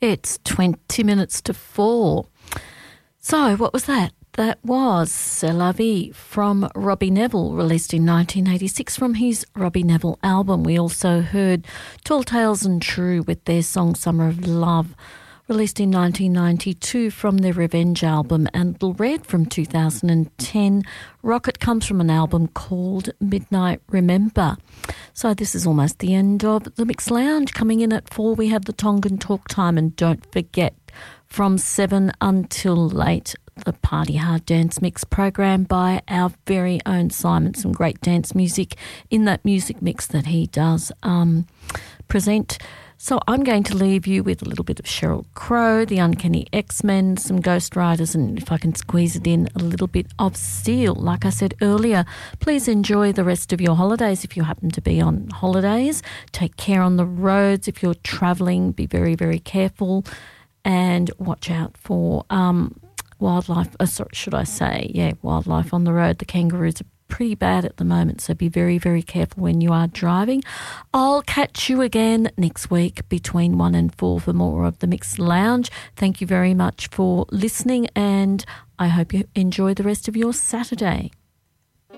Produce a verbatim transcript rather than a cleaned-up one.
It's twenty minutes to four. So what was that? That was C'est la vie from Robbie Nevil, released in nineteen eighty-six from his Robbie Nevil album. We also heard Tall Tales and True with their song Summer of Love, released in nineteen ninety-two from their Revenge album, and Little Red from two thousand ten. Rocket comes from an album called Midnight Remember. So this is almost the end of the Mix Lounge. Coming in at four, we have the Tongan Talk Time, and don't forget, from seven until late, the Party Hard Dance Mix program by our very own Simon. Some great dance music in that music mix that he does um, present. So I'm going to leave you with a little bit of Sheryl Crow, the Uncanny X-Men, some Ghost Riders, and if I can squeeze it in, a little bit of Seal. Like I said earlier, please enjoy the rest of your holidays if you happen to be on holidays. Take care on the roads. If you're travelling, be very, very careful and watch out for um, wildlife. Oh, sorry, should I say, yeah, wildlife on the road. The kangaroos are pretty bad at the moment, so be very, very careful when you are driving. I'll catch you again next week between one and four for more of the Mixed Lounge. Thank you very much for listening, and I hope you enjoy the rest of your Saturday.